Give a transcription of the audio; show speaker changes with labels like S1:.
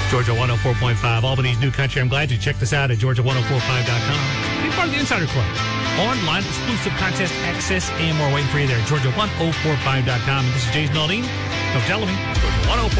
S1: Georgia 104.5, Albany's New Country. I'm glad you checked us out at Georgia1045.com. Be part of the Insider Club. Online exclusive contest access and more waiting for you there at Georgia1045.com. And this is Jason Aldean. Don't tell me. Georgia 104.